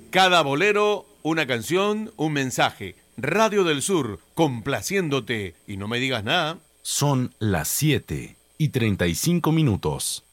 Cada bolero, una canción, un mensaje. Radio del Sur, complaciéndote. Y no me digas nada. Son las 7:35.